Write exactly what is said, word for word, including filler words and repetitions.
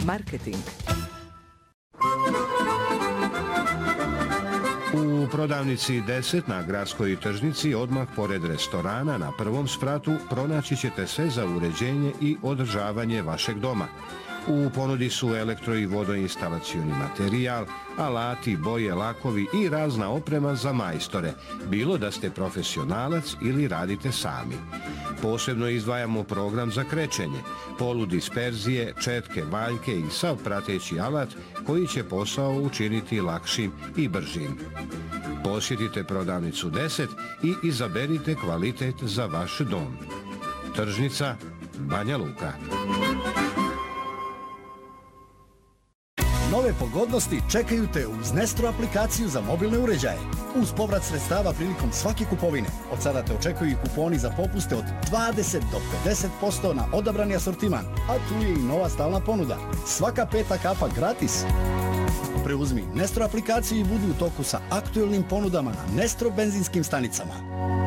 Marketing. U prodavnici deset na gradskoj tržnici odmah pored restorana na prvom spratu pronaći ćete sve za uređenje i održavanje vašeg doma. U ponudi su elektro- i vodoinstalacioni materijal, alati, boje, lakovi i razna oprema za majstore, bilo da ste profesionalac ili radite sami. Posebno izdvajamo program za krećenje, poludisperzije, četke, valjke i sav prateći alat koji će posao učiniti lakšim i bržim. Posjetite prodavnicu deset i izaberite kvalitet za vaš dom. Tržnica Banja Luka. Nove pogodnosti čekaju te uz Nestro aplikaciju za mobilne uređaje. Uz povrat sredstava prilikom svake kupovine. Od sada te očekuju i kuponi za popuste od dvadeset do pedeset posto na odabrani asortiman, a tu je i nova stalna ponuda. Svaka peta kapa gratis. Preuzmi Nestro aplikaciju i budi u toku sa aktuelnim ponudama na Nestro benzinskim stanicama.